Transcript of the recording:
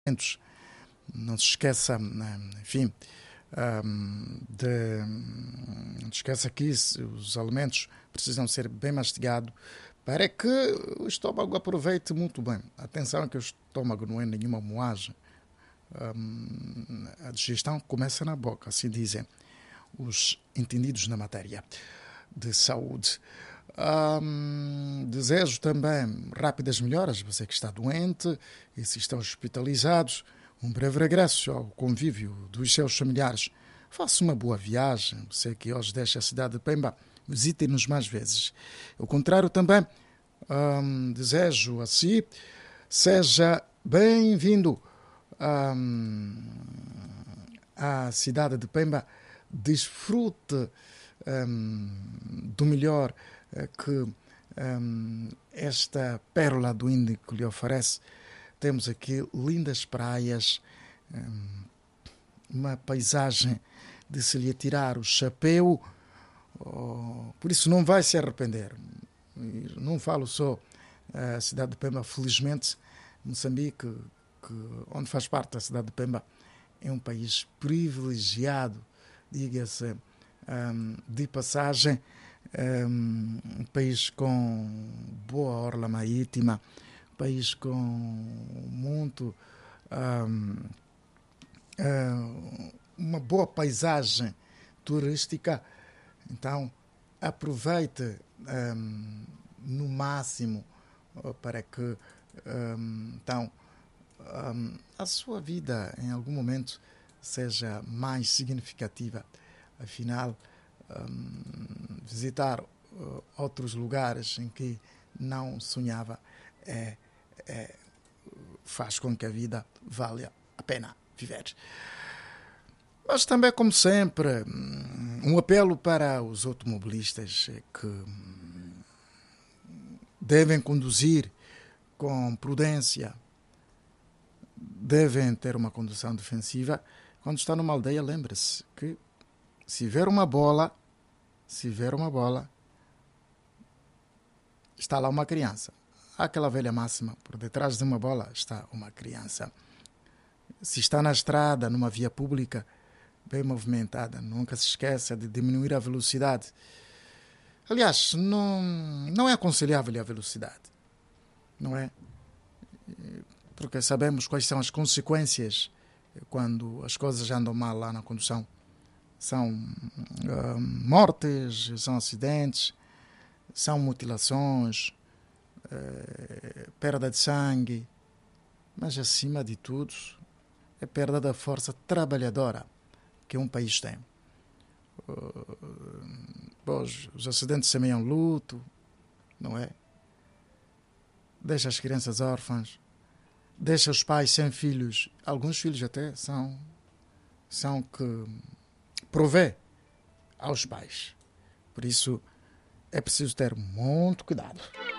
Não se esqueça, enfim, não se esqueça que os alimentos precisam ser bem mastigados para que o estômago aproveite muito bem. Atenção que o estômago não é nenhuma moagem. A digestão começa na boca, assim dizem os entendidos na matéria de saúde. Desejo também rápidas melhoras, você que está doente e se estão hospitalizados, um breve regresso ao convívio dos seus familiares. Faça uma boa viagem, você que hoje deixa a cidade de Pemba, visite-nos mais vezes. Ao contrário também, desejo a si, seja bem-vindo à cidade de Pemba, desfrute do melhor que esta pérola do Índico lhe oferece. Temos aqui lindas praias, uma paisagem de se lhe tirar o chapéu, por isso não vai se arrepender. Não falo só a cidade de Pemba, felizmente Moçambique, onde faz parte da cidade de Pemba, é um país privilegiado, diga-se de passagem, um país com boa orla marítima, um país com muito uma boa paisagem turística. Então aproveite no máximo para que a sua vida em algum momento seja mais significativa. Afinal, visitar outros lugares em que não sonhava faz com que a vida valha a pena viver. Mas também, como sempre, um apelo para os automobilistas que devem conduzir com prudência, devem ter uma condução defensiva. Quando está numa aldeia, lembre-se que se ver uma bola, está lá uma criança. Há aquela velha máxima, por detrás de uma bola está uma criança. Se está na estrada, numa via pública bem movimentada, nunca se esqueça de diminuir a velocidade. Aliás, não é aconselhável a velocidade, não é? Porque sabemos quais são as consequências quando as coisas andam mal lá na condução. São mortes, são acidentes, são mutilações, perda de sangue, mas acima de tudo é perda da força trabalhadora que um país tem. Os acidentes semeiam luto, não é? Deixa as crianças órfãs, deixa os pais sem filhos. Alguns filhos até são que provê aos pais. Por isso é preciso ter muito cuidado.